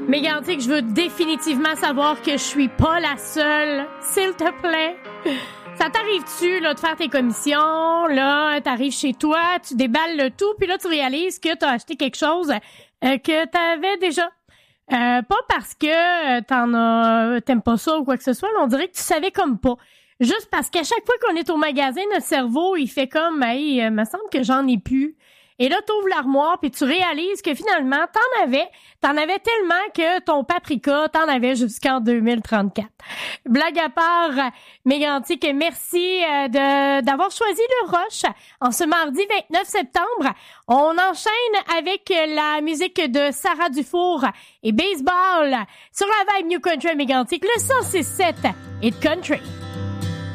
Mégantic, je veux définitivement savoir que je suis pas la seule. S'il te plaît. Ça t'arrive-tu, là, de faire tes commissions, là, t'arrives chez toi, tu déballes le tout, puis là, tu réalises que t'as acheté quelque chose que t'avais déjà. Pas parce que t'aimes pas ça ou quoi que ce soit, mais on dirait que tu savais comme pas. Juste parce qu'à chaque fois qu'on est au magasin, notre cerveau, il fait comme, hey, me semble que j'en ai plus. Et là, t'ouvres l'armoire puis tu réalises que finalement, t'en avais tellement que ton paprika, t'en avais jusqu'en 2034. Blague à part, Mégantic, merci d'avoir choisi le Rush en ce mardi 29 septembre. On enchaîne avec la musique de Sarah Dufour et Baseball sur la vibe New Country Mégantic, le 106.7 Hit Country.